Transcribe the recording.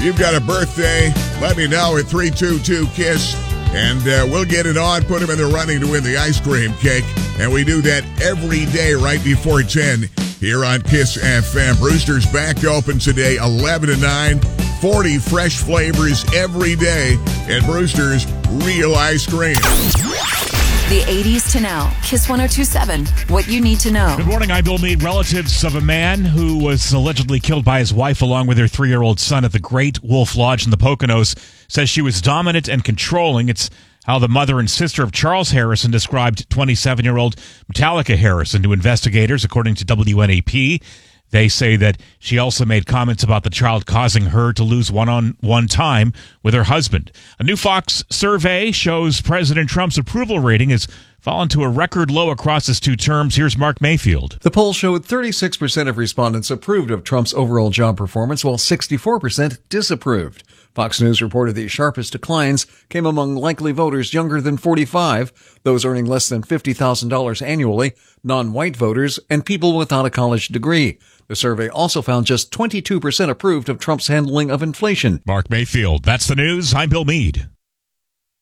you've got a birthday, let me know at 322-KISS, and we'll get it on, put them in the running to win the ice cream cake. And we do that every day right before 10 here on KISS FM. Brewster's back open today, 11 to 9. 40 fresh flavors every day at Brewster's Real Ice Cream. The 80s to now. KISS 102.7. What you need to know. Good morning. I'm Bill Meade. Relatives of a man who was allegedly killed by his wife along with their 3-year-old son at the Great Wolf Lodge in the Poconos says she was dominant and controlling. It's how the mother and sister of Charles Harrison described 27-year-old Metallica Harrison to investigators, according to WNAP. They say that she also made comments about the child causing her to lose one-on-one time with her husband. A new Fox survey shows President Trump's approval rating has fallen to a record low across his 2 terms. Here's Mark Mayfield. The poll showed 36% of respondents approved of Trump's overall job performance, while 64% disapproved. Fox News reported the sharpest declines came among likely voters younger than 45, those earning less than $50,000 annually, non-white voters, and people without a college degree. The survey also found just 22% approved of Trump's handling of inflation. Mark Mayfield. That's the news. I'm Bill Meade.